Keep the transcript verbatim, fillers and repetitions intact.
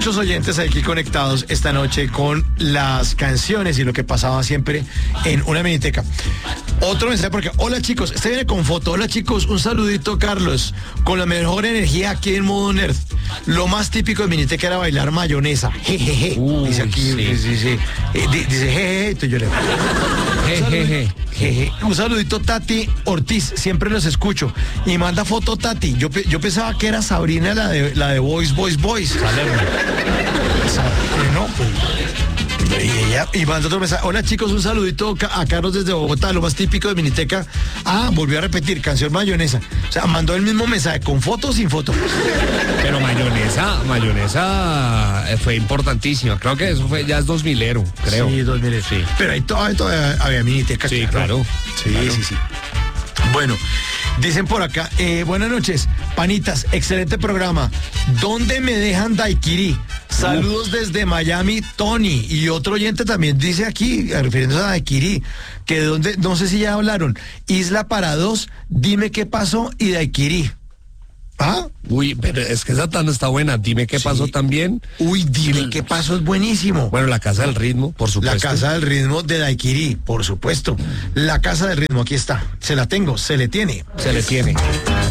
muchos oyentes aquí conectados esta noche con las canciones y lo que pasaba siempre en una miniteca. Otro mensaje porque, hola chicos, este viene con foto. Hola chicos, un saludito Carlos, con la mejor energía aquí en modo nerd. Lo más típico de miniteca era bailar mayonesa. Jejeje. Uy, dice aquí, sí. dice, dice, eh, di- dice jejeje, entonces yo le Jejeje. Jeje. Un saludito Tati Ortiz, siempre los escucho. Y manda foto Tati. Yo, pe- yo pensaba que era Sabrina la de la de Boys, Boys, Boys. Sa- eh, no, pues. Y ella, y manda otro mensaje. Hola chicos, un saludito ca- a Carlos desde Bogotá, lo más típico de Miniteca. Ah, volvió a repetir, canción mayonesa. O sea, mandó el mismo mensaje, con foto o sin foto. Pero mayonesa, mayonesa eh, fue importantísima. Creo que eso fue ya es dos milero, creo. Sí, dos mil. Sí. Pero ahí todavía, todavía había Miniteca. Sí, claro. Sí, Claro. sí, sí. Bueno, dicen por acá, eh, buenas noches, panitas, excelente programa. ¿Dónde me dejan daiquiri? Saludos desde Miami, Tony. Y otro oyente también dice aquí, refiriéndose a daiquiri, que donde, no sé si ya hablaron, Isla para dos, dime qué pasó y daiquiri. ¿Ah? Uy, pero es que esa tan está buena. Dime qué Sí. pasó también. Uy, dime qué pasó, es buenísimo. Bueno, la casa del ritmo, por La supuesto. casa del ritmo de daiquiri, por supuesto. La casa del ritmo, aquí está. Se la tengo, se le tiene. Se le tiene.